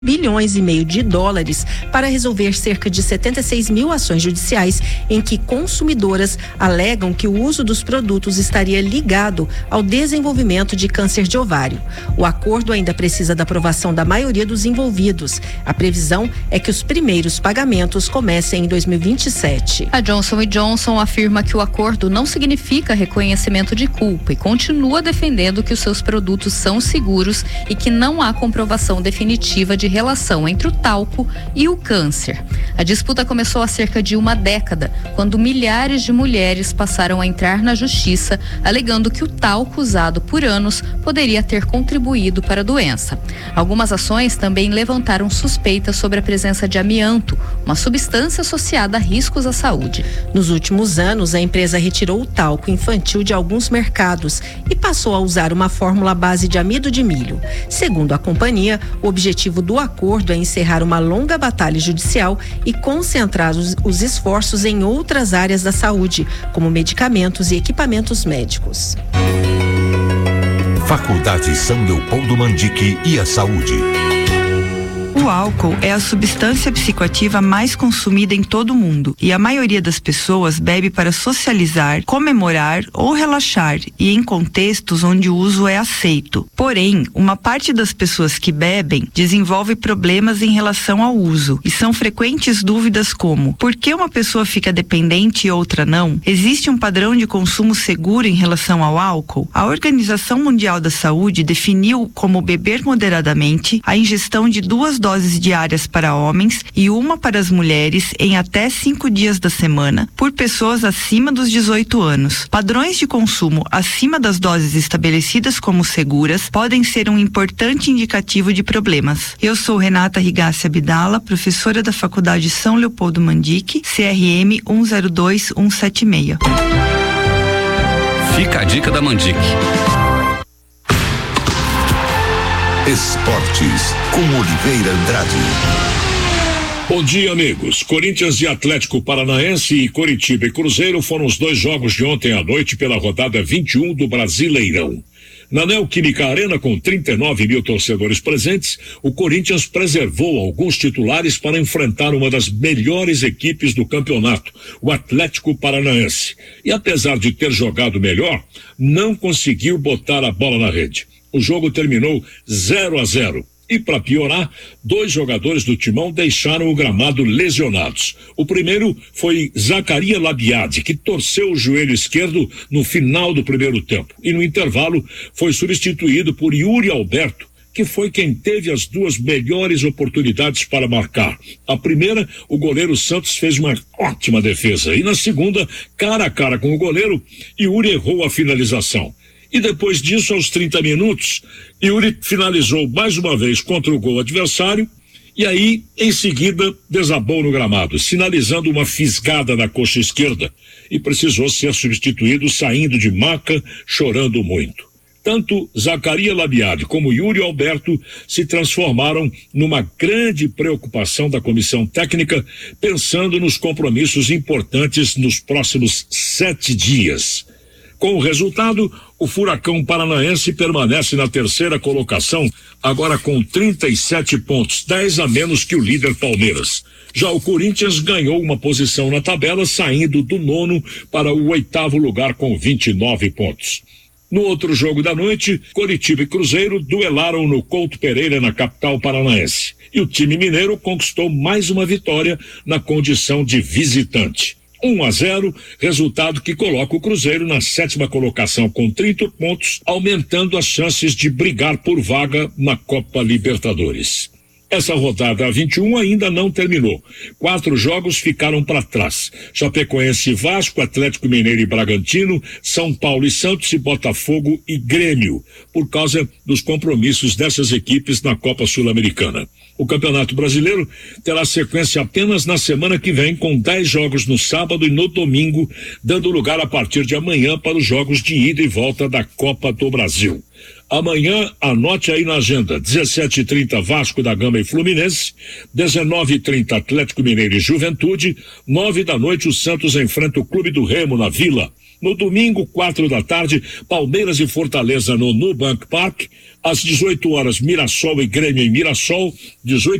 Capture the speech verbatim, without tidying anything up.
bilhões e meio de dólares para resolver cerca de setenta e seis mil ações judiciais em que consumidoras alegam que o uso dos produtos estaria ligado ao desenvolvimento de câncer de ovário. O acordo ainda precisa da aprovação da maioria dos envolvidos. A previsão é que os primeiros pagamentos comecem em dois mil e vinte e sete. A Johnson e Johnson afirma que o acordo não significa reconhecimento de culpa e continua defendendo que os seus produtos são seguros e que não há comprovação definitiva de relação entre o talco e o câncer. A disputa começou há cerca de uma década, quando milhares de mulheres passaram a entrar na justiça, alegando que o talco usado por anos poderia ter contribuído para a doença. Algumas ações também levantaram suspeitas sobre a presença de amianto, uma substância associada a riscos à saúde. Nos últimos anos, a empresa retirou o talco infantil de alguns mercados e passou a usar uma fórmula à base de amido de milho. Segundo a companhia, o objetivo do acordo é encerrar uma longa batalha judicial e concentrar os, os esforços em outras áreas da saúde, como medicamentos e equipamentos médicos. Faculdade São Leopoldo Mandique e a Saúde. O álcool é a substância psicoativa mais consumida em todo o mundo e a maioria das pessoas bebe para socializar, comemorar ou relaxar e em contextos onde o uso é aceito. Porém, uma parte das pessoas que bebem desenvolve problemas em relação ao uso e são frequentes dúvidas como: por que uma pessoa fica dependente e outra não? Existe um padrão de consumo seguro em relação ao álcool? A Organização Mundial da Saúde definiu como beber moderadamente a ingestão de duas doses diárias para homens e uma para as mulheres em até cinco dias da semana por pessoas acima dos dezoito anos. Padrões de consumo acima das doses estabelecidas como seguras podem ser um importante indicativo de problemas. Eu sou Renata Rigassi Abdala, professora da Faculdade São Leopoldo Mandique, C R M um zero dois um sete seis. Fica a dica da Mandique. Esportes, com Oliveira Andrade. Bom dia, amigos. Corinthians e Atlético Paranaense e Coritiba e Cruzeiro foram os dois jogos de ontem à noite pela rodada vinte e um do Brasileirão. Na Neoquímica Arena, com trinta e nove mil torcedores presentes, o Corinthians preservou alguns titulares para enfrentar uma das melhores equipes do campeonato, o Atlético Paranaense. E apesar de ter jogado melhor, não conseguiu botar a bola na rede. O jogo terminou zero a zero. E, para piorar, dois jogadores do Timão deixaram o gramado lesionados. O primeiro foi Zacaria Labiade, que torceu o joelho esquerdo no final do primeiro tempo. E, no intervalo, foi substituído por Yuri Alberto, que foi quem teve as duas melhores oportunidades para marcar. A primeira, o goleiro Santos fez uma ótima defesa. E, na segunda, cara a cara com o goleiro, Yuri errou a finalização. E depois disso, aos trinta minutos, Yuri finalizou mais uma vez contra o gol adversário e aí, em seguida, desabou no gramado, sinalizando uma fisgada na coxa esquerda e precisou ser substituído saindo de maca, chorando muito. Tanto Zacaria Labiade como Yuri Alberto se transformaram numa grande preocupação da comissão técnica, pensando nos compromissos importantes nos próximos sete dias. Com o resultado, o Furacão Paranaense permanece na terceira colocação, agora com trinta e sete pontos, dez a menos que o líder Palmeiras. Já o Corinthians ganhou uma posição na tabela, saindo do nono para o oitavo lugar com vinte e nove pontos. No outro jogo da noite, Coritiba e Cruzeiro duelaram no Couto Pereira, na capital paranaense. E o time mineiro conquistou mais uma vitória na condição de visitante. um a zero, resultado que coloca o Cruzeiro na sétima colocação com trinta pontos, aumentando as chances de brigar por vaga na Copa Libertadores. Essa rodada vinte e um ainda não terminou. Quatro jogos ficaram para trás. Chapecoense e Vasco, Atlético Mineiro e Bragantino, São Paulo e Santos e Botafogo e Grêmio, por causa dos compromissos dessas equipes na Copa Sul-Americana. O Campeonato Brasileiro terá sequência apenas na semana que vem, com dez jogos no sábado e no domingo, dando lugar a partir de amanhã para os jogos de ida e volta da Copa do Brasil. Amanhã, anote aí na agenda, dezessete e trinta Vasco da Gama e Fluminense, dezenove e trinta Atlético Mineiro e Juventude, nove da noite o Santos enfrenta o Clube do Remo na Vila, No domingo, quatro da tarde, Palmeiras e Fortaleza no Nubank Park. Às dezoito horas, Mirassol e Grêmio em Mirassol. dezoito